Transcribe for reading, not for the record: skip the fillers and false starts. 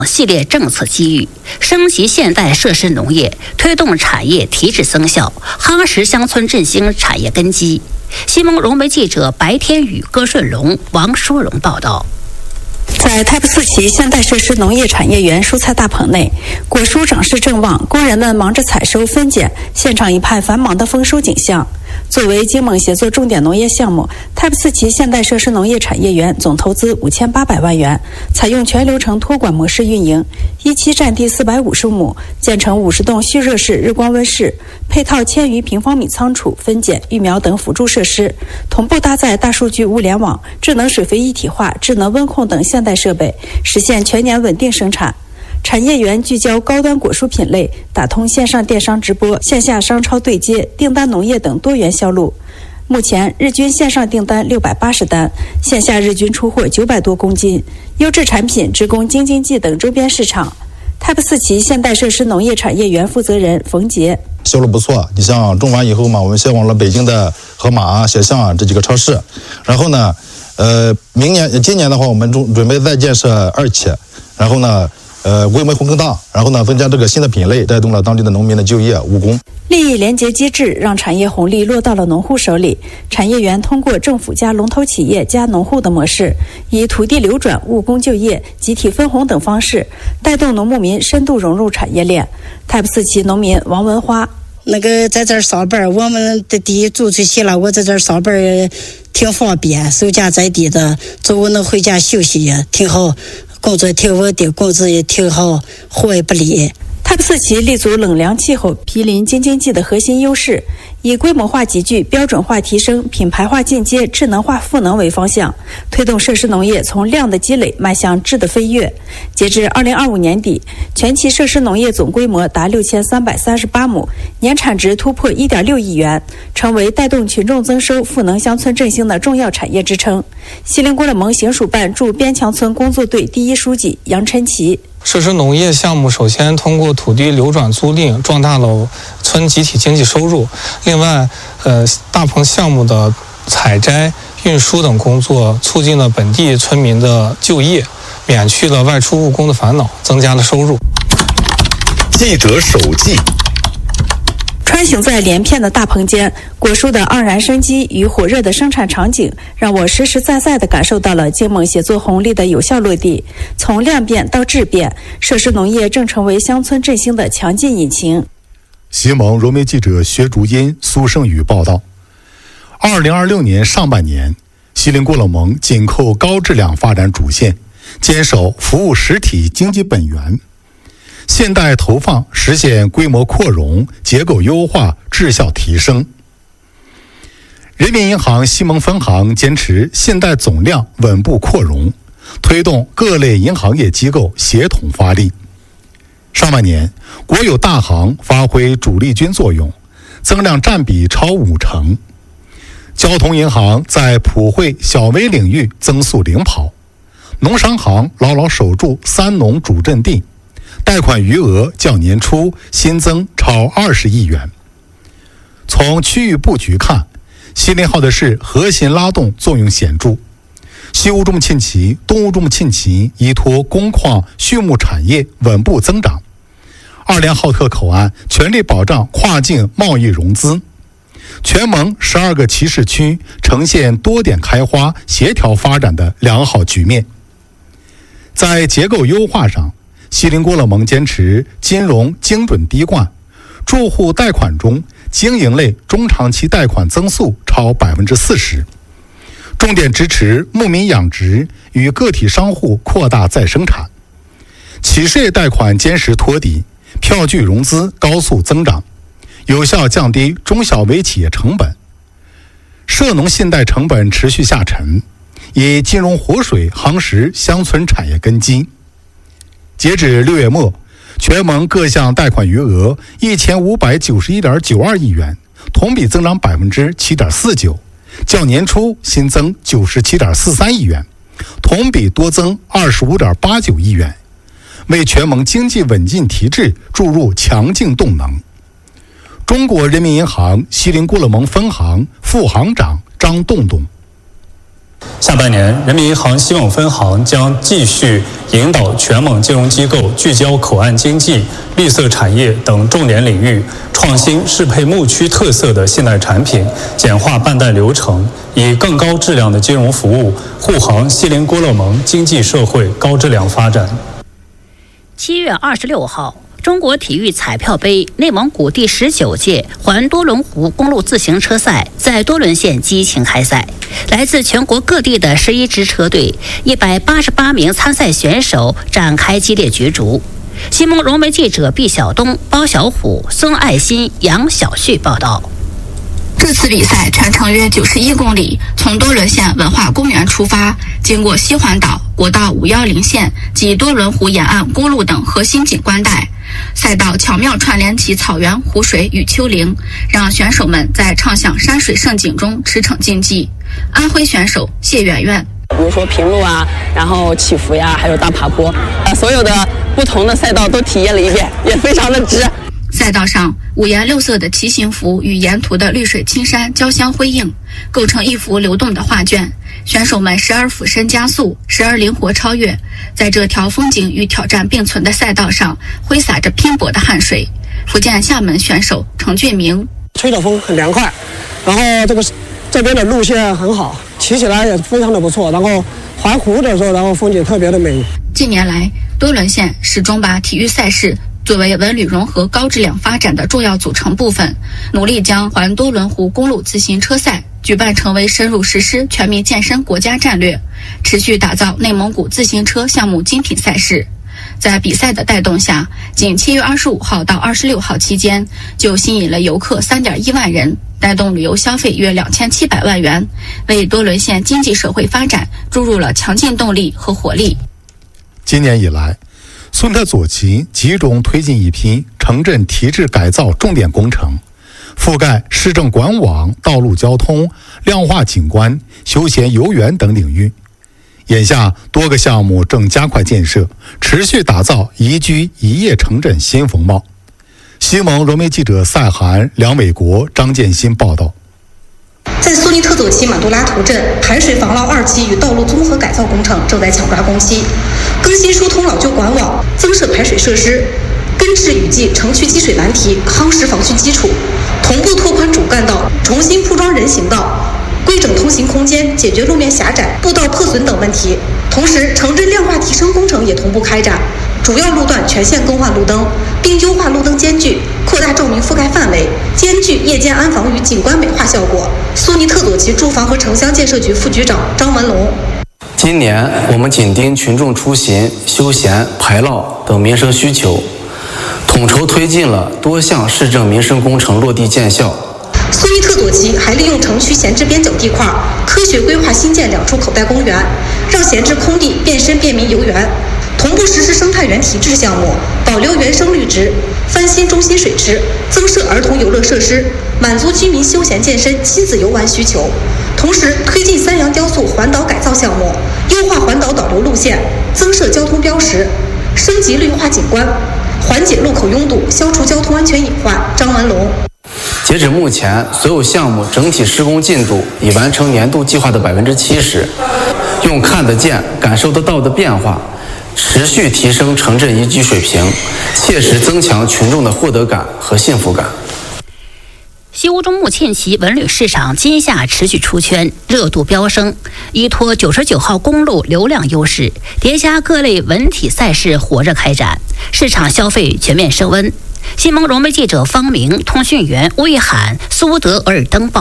系列政策机遇，升级现代设施农业，推动产业提质增效，夯实乡村振兴产业根基。西蒙融媒记者白天宇、歌顺龙、王淑荣报道。 在泰布斯旗现代设施农业产业园蔬菜大棚内，果蔬长势正旺，工人们忙着采收分拣，现场一派繁忙的丰收景象。作为京蒙协作重点农业项目，泰布斯旗现代设施农业产业园总投资5800万元，采用全流程托管模式运营，一期占地450亩，建成50栋蓄热式日光温室，配套1000余平方米仓储、分拣、育苗等辅助设施，同步搭载大数据物联网、智能水肥一体化、智能温控等现代设备，实现全年稳定生产。产业园聚焦高端果蔬品类，打通线上电商直播、线下商超对接、订单农业等多元销路。目前日均线上订单680单，线下日均出货900多公斤，优质产品直供京津冀等周边市场。泰布斯旗现代设施农业产业园负责人冯杰： 销路不错，你像种完以后嘛，我们销往了北京的盒马、小象这几个超市。然后呢，今年的话，我们准备再建设2期，然后呢，规模会更大，然后呢，增加这个新的品类，带动了当地的农民的就业、务工。 利益连结机制让产业红利落到了农户手里。产业园通过政府加龙头企业加农户的模式，以土地流转、务工就业、集体分红等方式，带动农牧民深度融入产业链。泰布斯旗农民王文花： 在这儿上班，我们的地租出去了，我在这儿上班挺方便，收假在地的，中午能回家休息也挺好，工作挺稳定，工资也挺好，活也不累。 泰布斯旗立足冷凉气候，毗邻京津冀的核心优势，以规模化集聚、标准化提升、品牌化进阶、智能化赋能为方向，推动设施农业从量的积累迈向质的飞跃。截至2025年底，全期设施农业总规模达6338亩，年产值突破1.6亿元，成为带动群众增收、赋能乡村振兴的重要产业支撑。锡林郭勒盟行署办驻边墙村工作队第一书记杨晨奇： 设施农业项目首先通过土地流转租赁壮大了村集体经济收入，另外大棚项目的采摘、运输等工作促进了本地村民的就业，免去了外出务工的烦恼，增加了收入。 记者手记： 穿行在连片的大棚间，果蔬的盎然生机与火热的生产场景，让我实实在在地感受到了京蒙协作红利的有效落地。从量变到质变，设施农业正成为乡村振兴的强劲引擎。 西蒙融媒记者薛竹音、苏胜宇报道：2026年上半年，锡林郭勒盟紧扣高质量发展主线，坚守服务实体经济本源，现代投放实现规模扩容、结构优化、质效提升。人民银行西蒙分行坚持现代总量稳步扩容，推动各类银行业机构协同发力。上半年，国有大行发挥主力军作用，增量占比超50%。交通银行在普惠小微领域增速领跑，农商行牢牢守住三农主阵地，贷款余额较年初新增超20亿元。从区域布局看，锡林浩特市核心拉动作用显著，西乌中沁旗、东乌中沁旗依托工矿、畜牧产业稳步增长。2连浩特口岸全力保障跨境贸易融资，全盟12个旗市区呈现多点开花、协调发展的良好局面。在结构优化上，锡林郭勒盟坚持金融精准滴灌，住户贷款中经营类中长期贷款增速超40%，重点支持牧民养殖与个体商户扩大再生产，企事业贷款坚实托底，票据融资高速增长，有效降低中小微企业成本，涉农信贷成本持续下沉，以金融活水夯实乡村产业根基。截止6月末，全盟各项贷款余额1591.92亿元，同比增长7.49%，较年初新增97.43亿元，同比多增25.89亿元，为全盟经济稳进提质注入强劲动能。中国人民银行锡林郭勒盟分行副行长张栋栋： 下半年，人民银行西蒙分行将继续引导全蒙金融机构聚焦口岸经济、绿色产业等重点领域，创新适配牧区特色的现代产品，简化办贷流程，以更高质量的金融服务护航锡林郭勒盟经济社会高质量发展。 7月26号。中国体育彩票杯内蒙古第19届环多伦湖公路自行车赛在多伦县激情开赛，来自全国各地的11支车队、188名参赛选手展开激烈角逐。新蒙融媒记者毕晓东、包小虎、孙爱新、杨小旭报道。 这次比赛全程约91公里，从多伦县文化公园出发，经过西环岛、国道510线及多伦湖沿岸公路等核心景观带。赛道巧妙串联起草原、湖水与丘陵，让选手们在畅享山水胜景中驰骋竞技。安徽选手谢媛媛， 比如说平路啊，然后起伏呀，还有大爬坡，所有的不同的赛道都体验了一遍，也非常的值。 赛道上五颜六色的骑行服与沿途的绿水青山交相辉映，构成一幅流动的画卷。选手们时而俯身加速，时而灵活超越，在这条风景与挑战并存的赛道上挥洒着拼搏的汗水。福建厦门选手程俊明， 吹的风很凉快，然后这边的路线很好，骑起来也非常的不错，然后环湖的时候，然后风景特别的美。 近年来，多伦县始终把体育赛事作为文旅融合高质量发展的重要组成部分，努力将环多伦湖公路自行车赛举办成为深入实施全民健身国家战略，持续打造内蒙古自行车项目精品赛事。在比赛的带动下，仅7月25号到26号期间，就吸引了游客3.1万人，带动旅游消费约2700万元，为多伦县经济社会发展注入了强劲动力和活力。 今年以来，孙特左旗集中推进一批城镇提质改造重点工程，覆盖市政管网、道路交通、亮化景观、休闲游园等领域。眼下多个项目正加快建设，持续打造宜居宜业城镇新风貌。西蒙融媒记者赛涵、梁伟国、张建新报道。 在苏尼特左旗马杜拉图镇，排水防涝2期与道路综合改造工程正在抢抓工期，更新疏通老旧管网，增设排水设施，根治雨季城区积水难题，夯实防汛基础，同步拓宽主干道，重新铺装人行道，规整通行空间，解决路面狭窄、步道破损等问题。同时，城镇亮化提升工程也同步开展，主要路段全线更换路灯，并优化路灯间距，扩大照明覆盖范围，兼具夜间安防与景观美化效果。苏尼特左旗住房和城乡建设局副局长张文龙， 今年我们紧盯群众出行、休闲、排涝等民生需求，统筹推进了多项市政民生工程落地见效。 苏尼特左旗还利用城区闲置边角地块，科学规划新建2处口袋公园，让闲置空地变身便民游园，同步实施生态园提质项目，保留原生绿植，翻新中心水池，增设儿童游乐设施，满足居民休闲健身、亲子游玩需求。同时推进3阳雕塑环岛改造项目，优化环岛导流路线，增设交通标识，升级绿化景观，缓解路口拥堵，消除交通安全隐患。张文龙， 截止目前，所有项目整体施工进度已完成年度计划的70%，用看得见、感受得到的变化，持续提升城镇宜居水平，切实增强群众的获得感和幸福感。 西乌中木沁旗文旅市场今夏持续出圈，热度飙升。依托99号公路流量优势，叠加各类文体赛事火热开展，市场消费全面升温。新蒙融媒记者方明、通讯员魏涵、苏德尔登报。